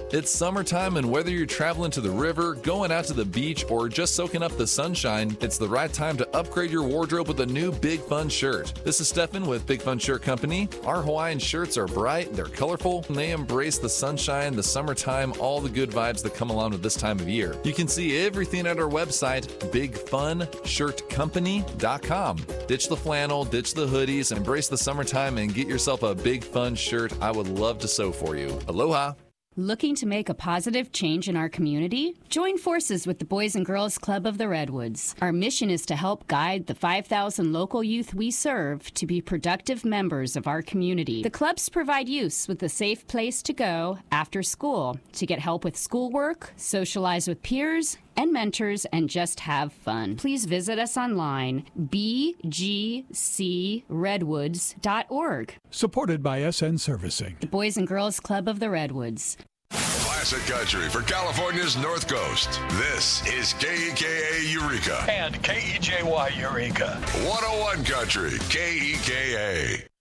It's summertime, and whether you're traveling to the river, going out to the beach, or just soaking up the sunshine, it's the right time to upgrade your wardrobe with a new Big Fun shirt. This is Stefan with Big Fun Shirt Company. Our Hawaiian shirts are bright, they're colorful, and they embrace the sunshine, the summertime, all the good vibes that come along with this time of year. You can see everything at our website, bigfunshirtcompany.com. Ditch the flannel, ditch the hoodies, embrace the summertime, and get yourself a Big Fun shirt. I would love to sew for you. Aloha. Looking to make a positive change in our community? Join forces with the Boys and Girls Club of the Redwoods. Our mission is to help guide the 5,000 local youth we serve to be productive members of our community. The clubs provide youths with a safe place to go after school to get help with schoolwork, socialize with peers, and mentors, and just have fun. Please visit us online, bgcredwoods.org. Supported by SN Servicing. The Boys and Girls Club of the Redwoods. Classic country for California's North Coast. This is KEKA Eureka. And KEJY Eureka. 101 Country, KEKA.